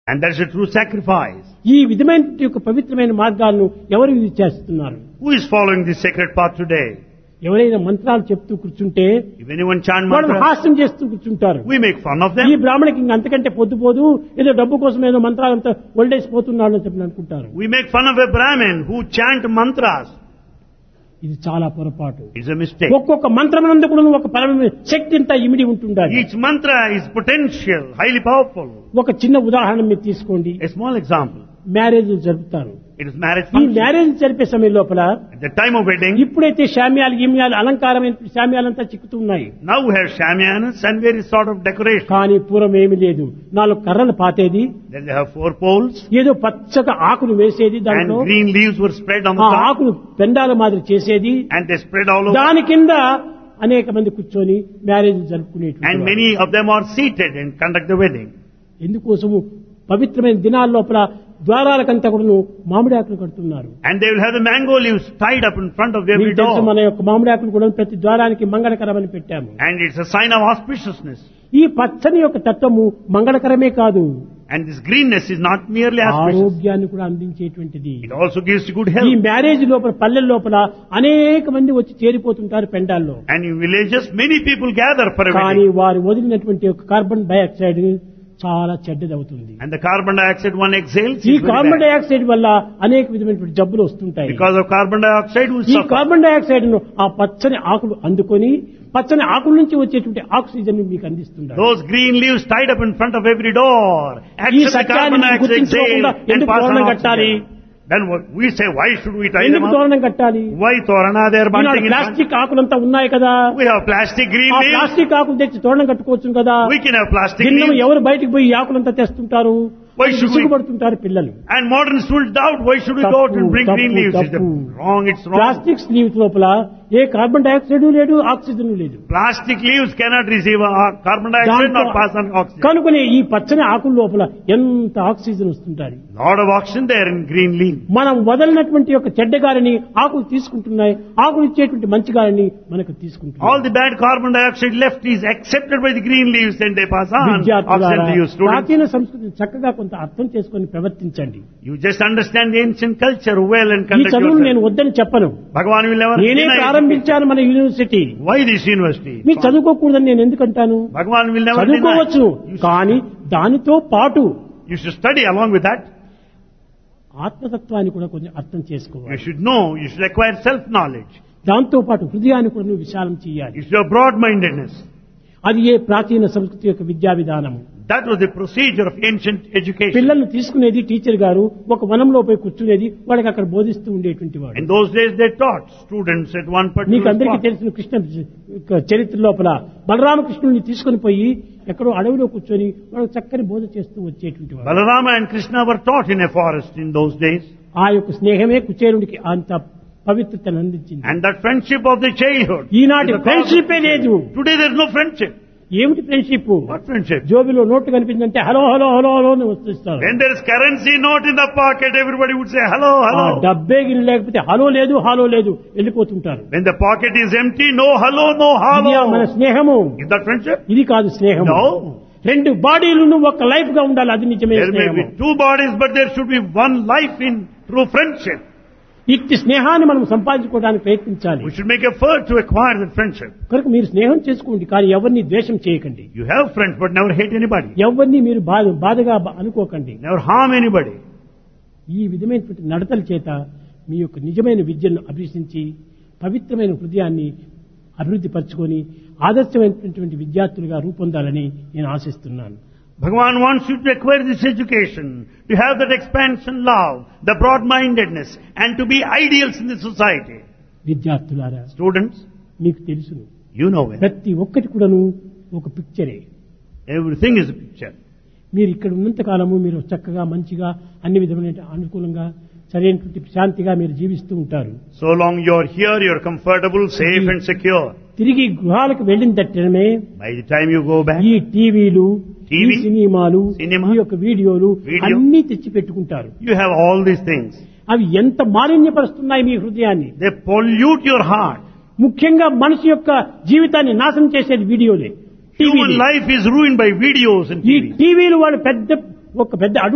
And that is a true sacrifice. ఈ విధమైన యొక్క పవిత్రమైన మార్గాలను ఎవరు ఇది చేస్తున్నారు? Who is following this sacred path today? ఎవరైనా మంత్రాలు చెప్తూ కూర్చుంటే If anyone chant వాళ్ళు mantras, హాస్యం చేస్తూ కూర్చుంటారు. we make fun of ఈ them. బ్రాహ్మణికి ఇంక అంతకంటే పొద్దుపోదు, ఏదో డబ్బు కోసం ఏదో మంత్రాలంతా ఒళ్ళేసిపోతున్నాడు అని చెప్పి అనుకుంటారు. We make fun of a Brahmin who chant mantras. ఇది చాలా పొరపాటు. It's a mistake. ఒక్కొక్క మంత్రమునందు కూడా ఒక పరమ శక్తి అంతా ఇమిడి ఉంటుండాలి. Each mantra is potential, highly powerful. ఒక చిన్న ఉదాహరణ మీరు తీసుకోండి. A small example. మ్యారేజ్ జరుపుతారు. It is marriage ఈ function. మ్యారేజ్ జరిపే సమయం లోపల At the time of wedding, ఇప్పుడైతే శామ్యాలు గిమ్యాలు అలంకారమైన శామ్యాలంతా చిక్కుతూ ఉన్నాయి. now we have shamianas and various sort of decoration. కానీ పూర్వం ఏమీ లేదు. 4 కర్రలు పాతేది, Then they have 4 poles ఏదో పచ్చగా ఆకులు వేసేది, and దాంట్లో green leaves were spread on ఆ the top ఆకులు పెండాల మాదిరి చేసేది, and they spread all over. దాని కింద అనేక మంది కూర్చొని marriage And జరుపుకునేటువంటి many of them are seated and conduct the wedding. ఎందుకోసము పవిత్రమైన దినాల లోపల ద్వారాలకంతా కూడా మామిడి ఆకులు కడుతున్నారు. And they will have the mango leaves tied up in front of every మీకు తెలుసు, door. మన యొక్క మామిడి ఆకులు కూడా ప్రతి ద్వారానికి మంగళకరమని పెట్టాము. And it's a sign of auspiciousness. ఈ పచ్చని యొక్క తత్వము మంగళకరమే కాదు, And this greenness is not merely auspicious. ఆరోగ్యాన్ని కూడా అందించేటువంటిది. It also gives you good ఈ health. మ్యారేజ్ లోపల పల్లెల లోపల అనేక మంది వచ్చి చేరిపోతుంటారు పెండాల్లో. And in villages, many people gather for a కానీ wedding. వారు వదిలినటువంటి యొక్క కార్బన్ డైఆక్సైడ్ చాలా చెడ్డదవుతుంది. And the carbon dioxide one exhales ఈ is very carbon bad. Dioxide వల్ల అనేక విధమైనటువంటి జబ్బులు వస్తుంటాయి. Because of carbon dioxide, we ఈ suffer. కార్బన్ డైఆక్సైడ్ ను ఆ పచ్చని ఆకులు అందుకొని పచ్చని ఆకుల నుంచి వచ్చేటువంటి ఆక్సిజన్ మీకు అందిస్తున్నారు. Those green leaves tied up in front of every door. ఈ Accept the సత్యాన్ని carbon dioxide గుర్తించుకోకుండా exhale and ఎందుకు pass on తోరణం కట్టాలి? oxygen. Then what we say, why should we tie them ఎందుకు up? తోరణం కట్టాలి? Why torana they are bunting in front? Plastic ఆకులంతా ఉన్నాయి కదా, We have plastic green ఆ leaves. ప్లాస్టిక్ ఆకులు తెచ్చి తోరణం కట్టుకోవచ్చు కదా. We can have plastic దినం leaves. ఎవరు బయటికి పోయి ఈ ఆకులంతా తెస్తుంటారు? Why should we- విసుగుపడుతుంటారు పిల్లలు. And moderns will doubt, why should we go out and bring green leaves? It's తప్పు. wrong, it's wrong. Plastic sleeves లోపల ఏ కార్బన్ డైఆక్సైడ్ లేదు, ఆక్సిజన్ లేదు. Plastic leaves cannot receive carbon dioxide nor pass on oxygen. కనుకనే ఈ పచ్చని ఆకుల లోపల ఎంత oxygen వస్తుంటారు. Lot of oxygen there in green leaf. మనం వదలినటువంటి యొక్క చెడ్డ గాలిని ఆకులు తీసుకుంటున్నాయి, ఆకులు ఇచ్చేటువంటి మంచి గాలిని మనకు తీసుకుంటున్నాయి. All the bad carbon dioxide left is accepted by the green leaves and they pass on oxygen to you, students. ప్రాచీన సంస్కృతిని చక్కగా కొంత అర్థం చేసుకొని ప్రవర్తించండి. You just understand the ancient culture well and ఈ conduct చదువును నేను yourself. వద్దని చెప్పను. Bhagavan will never నేనే deny it. ప్రారంభించాను మన యూనివర్సిటీ. Why this university? మీరు చదువుకోకూడదని నేను ఎందుకంటాను? Bhagavan will never deny. చదువుకోవచ్చు, కానీ దానితో పాటు You should study along with that. ఆత్మతత్వాన్ని కూడా కొంచెం అర్థం You చేసుకోవాలి. should know, you should acquire self-knowledge. దాంతో పాటు హృదయాన్ని కూడా నువ్వు విశాలం చేయాలి. You should have broad-mindedness. అది ఏ ప్రాచీన సంస్కృతి యొక్క విద్యా విధానము. That was the procedure of ancient education. పిల్లల్ని తీసుకునేది టీచర్ గారు ఒక వనంలో పోయి కూర్చునేది, వాళ్ళకి అక్కడ బోధిస్తూ ఉండేటువంటి వాడు. In those days they taught students at one మీకు particular అందరికీ spot. తెలిసిన కృష్ణ చరిత్ర లోపల బలరామకృష్ణుల్ని తీసుకుని పోయి ఎక్కడో అడవిలో కూర్చొని వాళ్ళకి చక్కని బోధ చేస్తూ వచ్చేటువంటి వాడు. Balarama and Krishna were taught in a forest in those days. ఆ యొక్క స్నేహమే కుచేరుడికి అంత పవిత్రతను అందించింది. And that friendship of the childhood. ఈనాటి is the ఫ్రెండ్షిప్ లేదు. Today there is no friendship. ఏమిటి friendship? What friendship? జోబిలో note కనిపిందంటే hello hello hello hello అని వస్తున్నారు. When there is currency note in the pocket, everybody would say hello, ఆ hello. డబ్బే గిరి లేకపోతే hello లేదు hollow లేదు వెళ్ళిపోతుంటారు. When the pocket is empty, no hello, no ఇది మన hello. స్నేహము. Is that friendship? ఇది కాదు స్నేహం. No. రెండు బాడీలను ఒక లైఫ్ గా ఉండాలి, అది నిజమే There may స్నేహము. be 2 bodies, but there should be one life in true friendship. ఇట్టి స్నేహాన్ని మనం సంపాదించుకోవడానికి ప్రయత్నించాలి. We should make effort to acquire that friendship. కనుక మీరు స్నేహం చేసుకోండి, కానీ ఎవరిని ద్వేషం చేయకండి. You have friends, but never hate anybody. ఎవరిని మీరు బాధగా అనుకోకండి. Never harm anybody. ఈ విధమైనటువంటి నడతల చేత మీ యొక్క నిజమైన విద్యను అభ్యసించి పవిత్రమైన హృదయాన్ని అభివృద్ధి పరచుకొని ఆదర్శమైనటువంటి విద్యార్థులుగా రూపొందాలని నేను ఆశిస్తున్నాను. Bhagavan wants you to acquire this education, to have that expansion love, the broad-mindedness, and to be ideals in the society. విద్యార్థులారా, Students, మీకు తెలుసును, you know it. ప్రతి ఒక్కటి కూడాను ఒక పిక్చరే. Everything is a picture. మీరు ఇక్కడ ఉన్నంత కాలము మీరు చక్కగా మంచిగా అన్ని విధమైన అనుకూలంగా సరైనటువంటి శాంతిగా మీరు జీవిస్తూ ఉంటారు. So long you're here, you're comfortable, safe and secure. తిరిగి గృహాలకు వెళ్ళిన తట్టమే By the time you go back, ఈ టీవీలు, ఈ TV, సినిమాలు, cinema, ఈ యొక్క వీడియోలు video, అన్ని తెచ్చి పెట్టుకుంటారు. you have all these things. అవి ఎంత మాలిన్యపరుస్తున్నాయి మీ హృదయాన్ని. They pollute your heart. ముఖ్యంగా మనిషి యొక్క జీవితాన్ని నాశనం చేసేది వీడియోలే, Human టీవీలే. life is ruined by videos and ఈ TV. టీవీలు వాళ్ళు ఒక పెద్ద